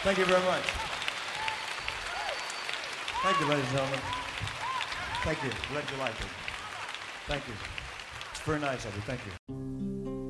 Thank you very much. Thank you, ladies and gentlemen. Thank you. Glad you liked it. Thank you. It's very nice of you. Thank you.